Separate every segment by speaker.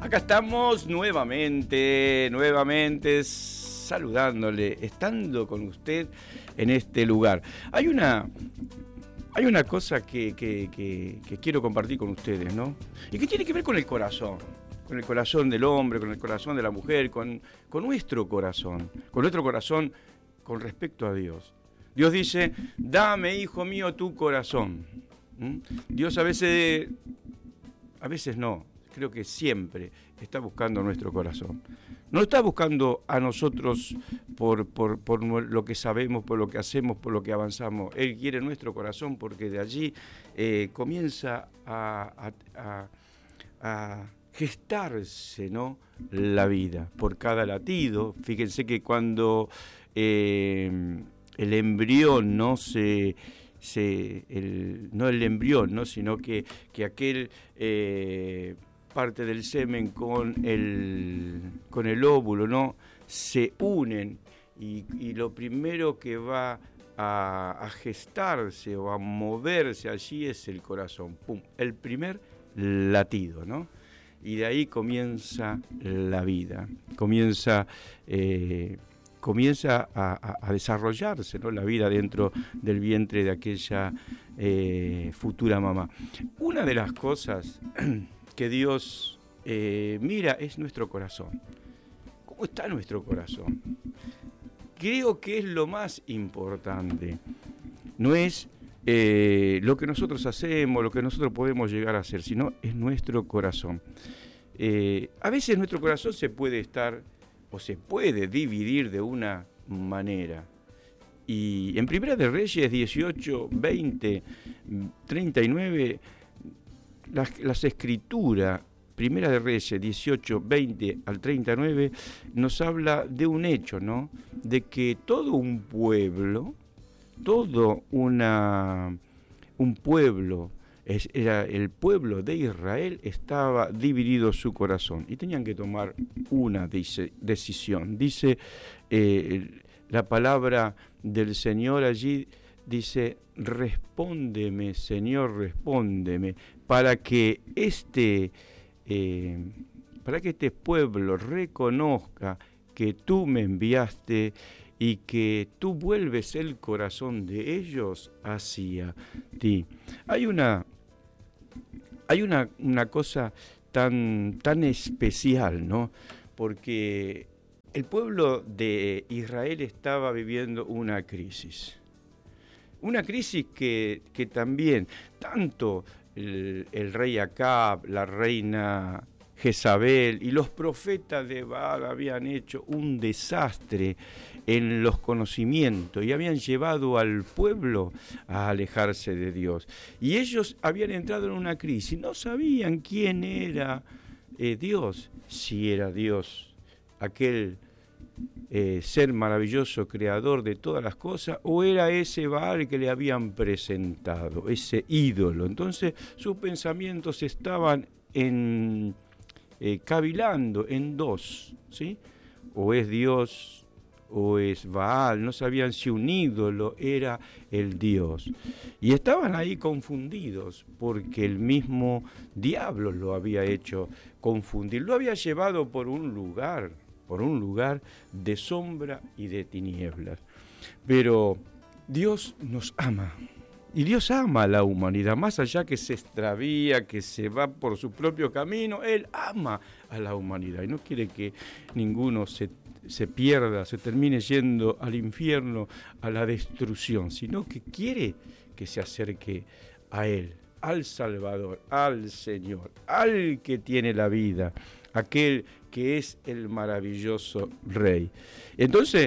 Speaker 1: Acá estamos nuevamente saludándole, estando con usted en este lugar. Hay una cosa que quiero compartir con ustedes, ¿no? Y que tiene que ver con el corazón del hombre, con el corazón de la mujer, con nuestro corazón con respecto a Dios. Dios dice, dame, hijo mío, tu corazón. Dios a veces no, creo que siempre está buscando nuestro corazón. No está buscando a nosotros por lo que sabemos, por lo que hacemos, por lo que avanzamos. Él quiere nuestro corazón porque de allí comienza a gestarse, ¿no?, la vida. Por cada latido, fíjense que cuando el embrión no no el embrión, ¿no?, sino que aquel parte del semen con el óvulo, ¿no?, se unen y lo primero que va a gestarse o a moverse allí es el corazón. ¡Pum! El primer latido, ¿no? Y de ahí comienza la vida, comienza a desarrollarse, ¿no?, la vida dentro del vientre de aquella futura mamá. Una de las cosas que Dios mira es nuestro corazón. ¿Cómo está nuestro corazón? Creo que es lo más importante. No es lo que nosotros hacemos, lo que nosotros podemos llegar a hacer, sino es nuestro corazón. A veces nuestro corazón se puede dividir de una manera. Y en Primera de Reyes 18, 20, 39, las escrituras, Primera de Reyes 18, 20 al 39, nos habla de un hecho, ¿no? De que todo un pueblo, era el pueblo de Israel, estaba dividido su corazón y tenían que tomar una decisión. Dice la palabra del Señor allí, dice, respóndeme, Señor, respóndeme, para que este pueblo reconozca que tú me enviaste y que tú vuelves el corazón de ellos hacia ti. Hay una cosa tan especial, ¿no? Porque el pueblo de Israel estaba viviendo una crisis. Una crisis que también, tanto el rey Acab, la reina Jezabel y los profetas de Baal habían hecho un desastre en los conocimientos y habían llevado al pueblo a alejarse de Dios. Y ellos habían entrado en una crisis, no sabían quién era Dios, si era Dios, aquel ser maravilloso, creador de todas las cosas, o era ese Baal que le habían presentado, ese ídolo. Entonces sus pensamientos estaban cavilando en dos, ¿sí? O es Dios o es Baal. No sabían si un ídolo era el Dios. Y estaban ahí confundidos porque el mismo diablo lo había hecho confundir. Lo había llevado por un lugar de sombra y de tinieblas. Pero Dios nos ama. Y Dios ama a la humanidad, más allá que se extravía, que se va por su propio camino, Él ama a la humanidad y no quiere que ninguno se pierda, se termine yendo al infierno, a la destrucción, sino que quiere que se acerque a Él, al Salvador, al Señor, al que tiene la vida, aquel que es el maravilloso Rey. Entonces,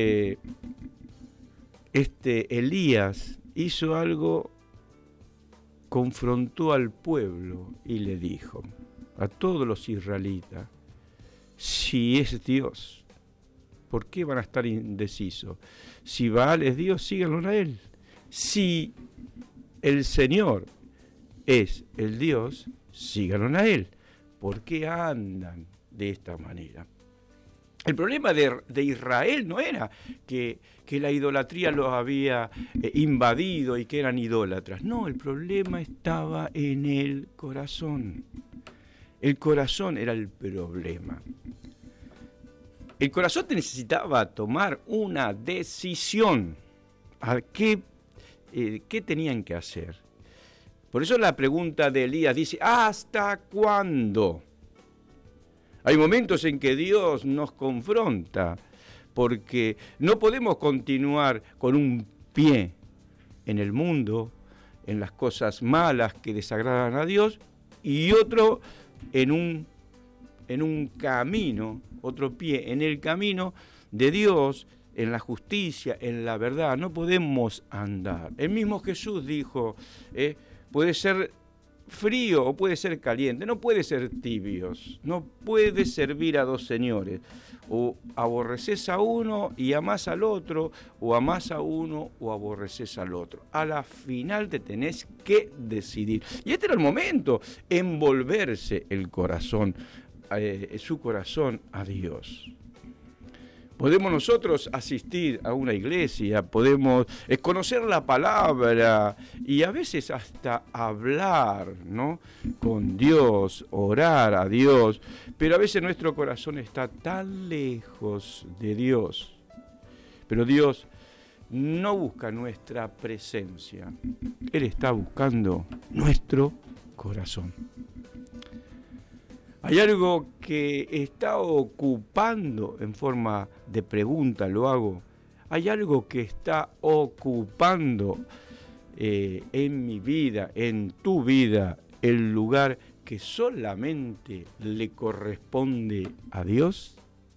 Speaker 1: Elías hizo algo, confrontó al pueblo y le dijo a todos los israelitas, si es Dios, ¿por qué van a estar indecisos? Si Baal es Dios, síganlo a él. Si el Señor es el Dios, síganlo a él. ¿Por qué andan de esta manera? El problema de Israel no era que la idolatría los había invadido y que eran idólatras. No, el problema estaba en el corazón. El corazón era el problema. El corazón necesitaba tomar una decisión. ¿Qué tenían que hacer? Por eso la pregunta de Elías dice, ¿hasta cuándo? Hay momentos en que Dios nos confronta, porque no podemos continuar con un pie en el mundo, en las cosas malas que desagradan a Dios, y otro en un camino, otro pie en el camino de Dios, en la justicia, en la verdad. No podemos andar. El mismo Jesús dijo, puede ser frío o puede ser caliente, no puede ser tibios, no puede servir a dos señores. O aborreces a uno y amás al otro, o amás a uno o aborreces al otro. A la final te tenés que decidir. Y este era el momento, envolverse el corazón, su corazón a Dios. Podemos nosotros asistir a una iglesia, podemos conocer la palabra y a veces hasta hablar, ¿no?, con Dios, orar a Dios, pero a veces nuestro corazón está tan lejos de Dios. Pero Dios no busca nuestra presencia, Él está buscando nuestro corazón. Hay algo que está ocupando, en forma de pregunta lo hago, hay algo que está ocupando en mi vida, en tu vida, el lugar que solamente le corresponde a Dios.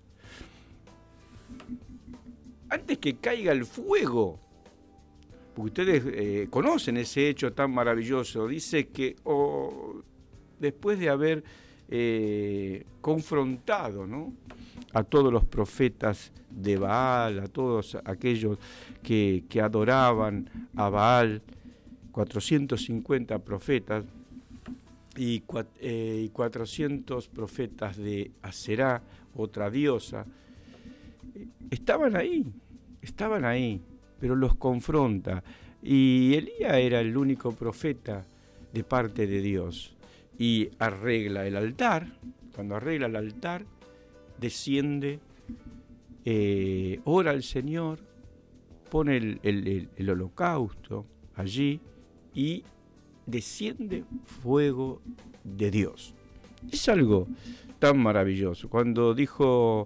Speaker 1: Antes que caiga el fuego, porque ustedes conocen ese hecho tan maravilloso, dice que después de haber confrontado, ¿no?, a todos los profetas de Baal, a todos aquellos que adoraban a Baal, 450 profetas y 400 profetas de Aserá, otra diosa, estaban ahí, pero los confronta. Y Elías era el único profeta de parte de Dios. Y arregla el altar. Cuando arregla el altar, desciende, ora al Señor, pone el holocausto allí y desciende fuego de Dios. Es algo tan maravilloso. Cuando dijo,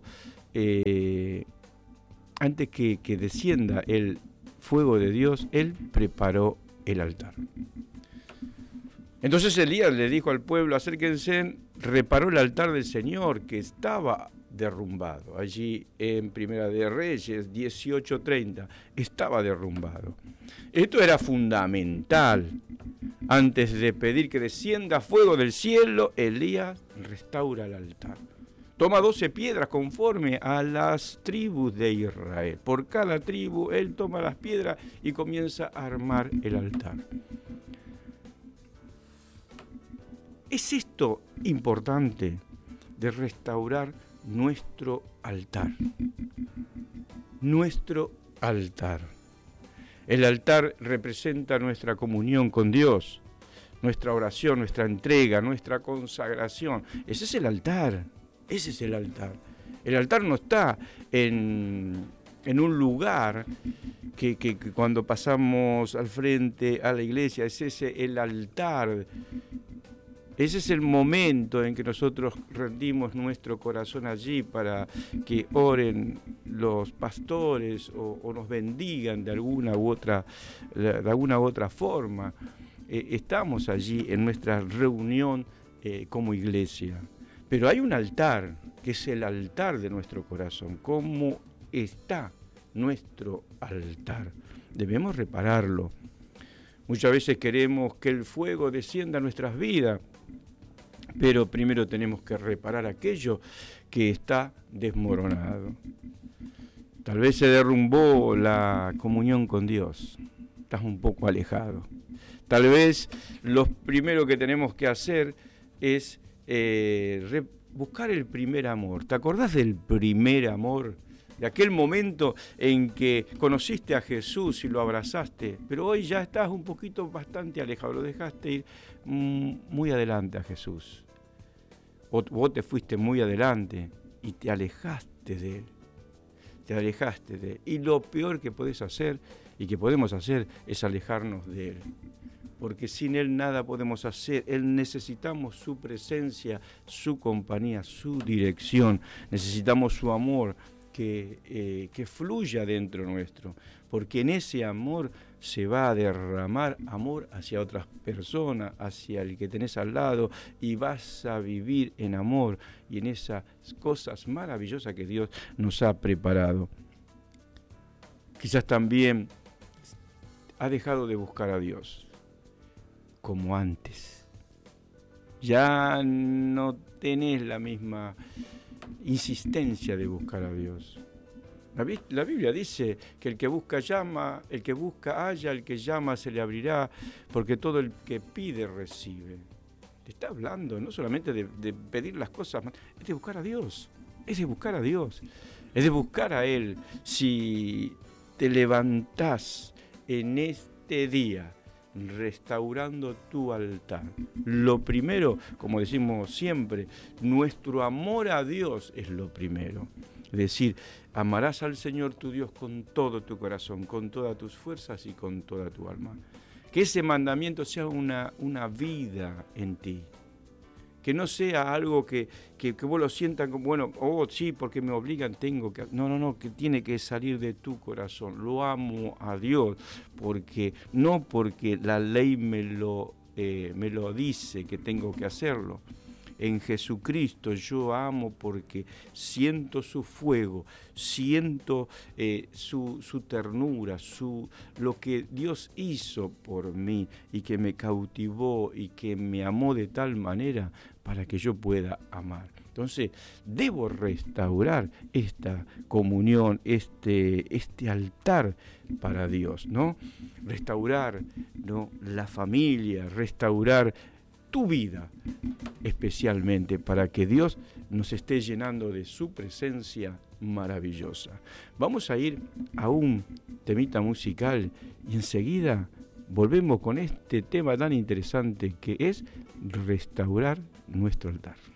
Speaker 1: antes que descienda el fuego de Dios, Él preparó el altar. Entonces Elías le dijo al pueblo, acérquense, reparó el altar del Señor que estaba derrumbado. Allí en Primera de Reyes 18:30 estaba derrumbado. Esto era fundamental. Antes de pedir que descienda fuego del cielo, Elías restaura el altar. Toma 12 piedras conforme a las tribus de Israel. Por cada tribu él toma las piedras y comienza a armar el altar. ¿Es esto importante de restaurar nuestro altar? Nuestro altar. El altar representa nuestra comunión con Dios, nuestra oración, nuestra entrega, nuestra consagración. Ese es el altar. Ese es el altar. El altar no está en un lugar que cuando pasamos al frente a la iglesia, es ese el altar. Ese es el momento en que nosotros rendimos nuestro corazón allí para que oren los pastores o nos bendigan de alguna u otra forma. Estamos allí en nuestra reunión como iglesia. Pero hay un altar, que es el altar de nuestro corazón. ¿Cómo está nuestro altar? Debemos repararlo. Muchas veces queremos que el fuego descienda a nuestras vidas, pero primero tenemos que reparar aquello que está desmoronado. Tal vez se derrumbó la comunión con Dios. Estás un poco alejado. Tal vez lo primero que tenemos que hacer es buscar el primer amor. ¿Te acordás del primer amor? De aquel momento en que conociste a Jesús y lo abrazaste, pero hoy ya estás un poquito bastante alejado, lo dejaste ir muy adelante a Jesús. o vos te fuiste muy adelante y te alejaste de Él. Te alejaste de Él. Y lo peor que podés hacer y que podemos hacer es alejarnos de Él. Porque sin Él nada podemos hacer. Él necesitamos su presencia, su compañía, su dirección. Necesitamos su amor que fluya dentro nuestro. Porque en ese amor se va a derramar amor hacia otras personas, hacia el que tenés al lado, y vas a vivir en amor y en esas cosas maravillosas que Dios nos ha preparado. Quizás también has dejado de buscar a Dios como antes. Ya no tenés la misma insistencia de buscar a Dios. La Biblia dice que el que busca llama, el que busca halla, el que llama se le abrirá, porque todo el que pide recibe. Te está hablando no solamente de pedir las cosas, es de buscar a Dios, es de buscar a Dios, es de buscar a Él. Si te levantás en este día restaurando tu altar, lo primero, como decimos siempre, nuestro amor a Dios es lo primero. Es decir, amarás al Señor tu Dios con todo tu corazón, con todas tus fuerzas y con toda tu alma. Que ese mandamiento sea una vida en ti. Que no sea algo que vos lo sientas como, bueno, sí, porque me obligan, tengo que... No, que tiene que salir de tu corazón. Lo amo a Dios, no porque la ley me lo dice que tengo que hacerlo. En Jesucristo yo amo porque siento su fuego, siento su ternura, lo que Dios hizo por mí y que me cautivó y que me amó de tal manera para que yo pueda amar. Entonces, debo restaurar esta comunión, este altar para Dios, ¿no? Restaurar, ¿no?, la familia, restaurar tu vida, especialmente para que Dios nos esté llenando de su presencia maravillosa. Vamos a ir a un temita musical y enseguida volvemos con este tema tan interesante que es restaurar nuestro altar.